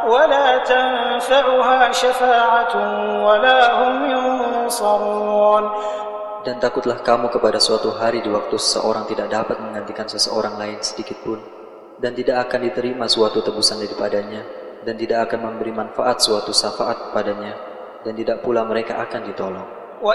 ولا تنفعها شفاعة ولا هم ينصرون. Dan takutlah kamu kepada suatu hari di waktu seseorang tidak dapat menggantikan seseorang lain sedikit pun, dan tidak akan diterima suatu tebusan daripadanya, dan tidak akan memberi manfaat suatu syafaat padanya, dan tidak pula mereka akan ditolong.